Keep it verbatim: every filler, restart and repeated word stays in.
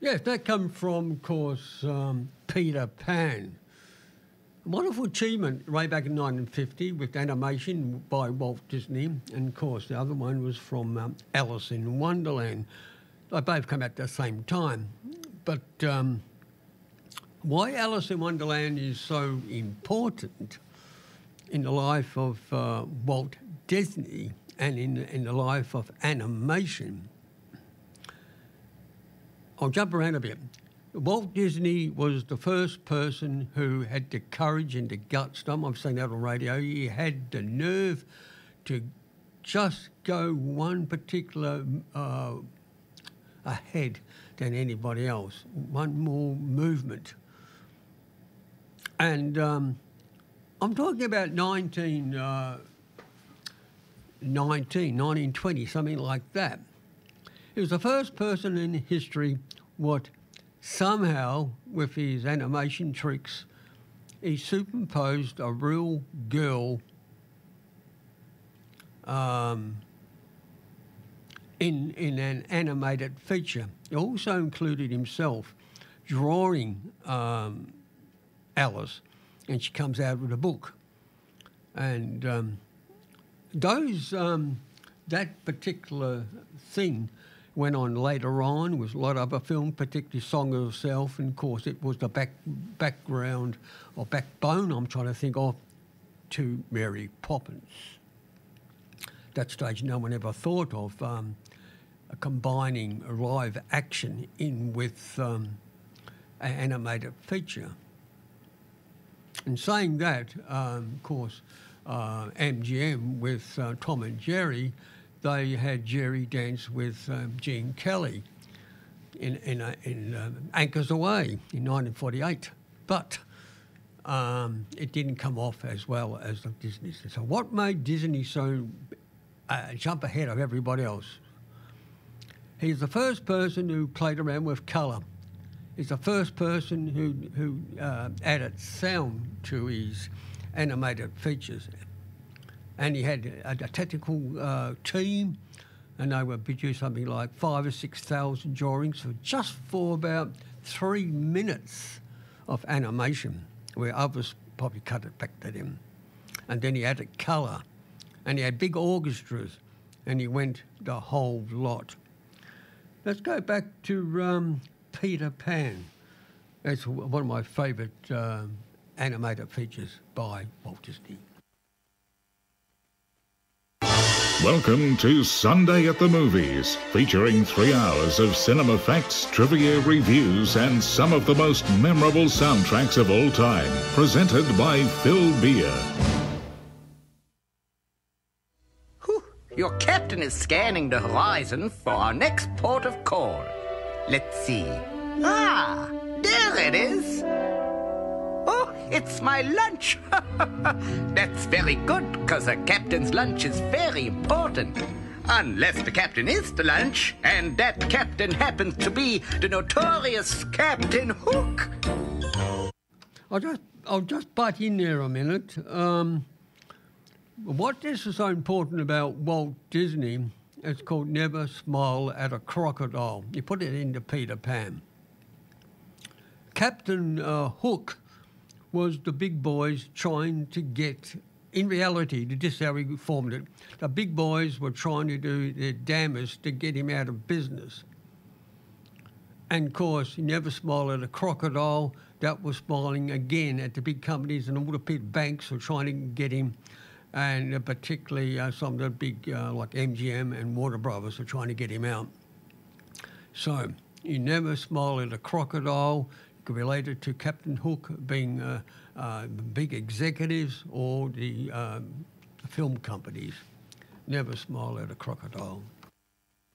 Yes, that comes from, of course, um, Peter Pan. A wonderful achievement way back in nineteen fifty with animation by Walt Disney. And, of course, the other one was from um, Alice in Wonderland. They both come out at the same time. But um, why Alice in Wonderland is so important in the life of uh, Walt Disney and in, in the life of animation, I'll jump around a bit. Walt Disney was the first person who had the courage and the guts. I've seen that on radio. He had the nerve to just go one particular uh, ahead than anybody else, one more movement. And um, I'm talking about nineteen, uh, nineteen, nineteen twenty, something like that. He was the first person in history what somehow, with his animation tricks, he superimposed a real girl um, in, in an animated feature. He also included himself drawing um, Alice, and she comes out with a book. And um, those um, that particular thing went on later on with a lot of other films, particularly Song of Herself, and of course it was the back background or backbone, I'm trying to think of, to Mary Poppins. At that stage, no one ever thought of um, combining a live action in with um, an animated feature. And saying that, um, of course, uh, M G M with uh, Tom and Jerry, they had Jerry dance with um, Gene Kelly in in, uh, in um, Anchors Away in nineteen forty-eight, but um, it didn't come off as well as the Disney. So what made Disney so uh, jump ahead of everybody else? He's the first person who played around with colour. He's the first person who who uh, added sound to his animated features. And he had a, a technical uh, team, and they would produce something like five or six thousand drawings for just for about three minutes of animation, where others probably cut it back to them. And then he added colour, and he had big orchestras, and he went the whole lot. Let's go back to um, Peter Pan. That's one of my favourite um, animated features by Walt Disney. Welcome to Sunday at the Movies, featuring three hours of cinema facts, trivia, reviews, and some of the most memorable soundtracks of all time. Presented by Phil Beer. Whew. Your captain is scanning the horizon for our next port of call. Let's see. Ah, there it is. Oh, it's my lunch. That's very good, because a captain's lunch is very important. Unless the captain is the lunch, and that captain happens to be the notorious Captain Hook. I'll just, I'll just butt in there a minute. Um, what is so important about Walt Disney, it's called Never Smile at a Crocodile. You put it into Peter Pan. Captain uh, Hook was the big boys trying to get, in reality, this is how he formed it, the big boys were trying to do their damnedest to get him out of business. And, of course, he never smiled at a crocodile. That was smiling again at the big companies, and all the big banks were trying to get him, and uh, particularly uh, some of the big, uh, like M G M and Warner Brothers, were trying to get him out. So, he never smiled at a crocodile. Related to Captain Hook being uh, uh, big executives or the um, film companies. Never smile at a crocodile.